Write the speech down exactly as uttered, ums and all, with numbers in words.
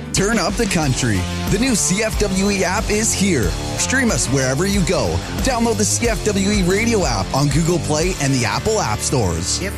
Turn up the country. The new C F W E app is here. Stream us wherever you go. Download the C F W E radio app on Google Play and the Apple App Stores. If